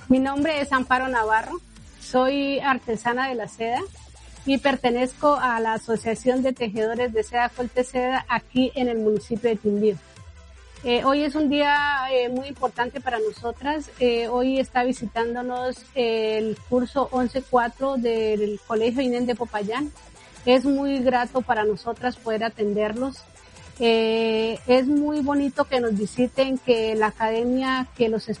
Mi nombre es Amparo Navarro, soy artesana de la seda y pertenezco a la Asociación de Tejedores de Seda Colteseda aquí en el municipio de Quindío. Hoy es un día muy importante para nosotras. Hoy está visitándonos el curso 11-4 del Colegio Inés de Popayán. Es muy grato para nosotras poder atenderlos. Es muy bonito que nos visiten, que la academia, que los